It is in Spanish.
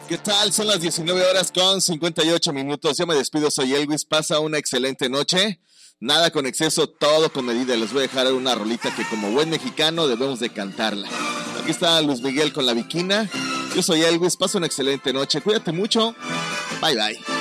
¿Qué tal? Son las 19 horas con 58 minutos. Yo me despido, soy Elvis. Pasa una excelente noche. Nada con exceso, todo con medida. Les voy a dejar una rolita que como buen mexicano debemos de cantarla. Aquí está Luis Miguel con La Viquina. Yo soy Elvis. Pasa una excelente noche. Cuídate mucho. Bye, bye.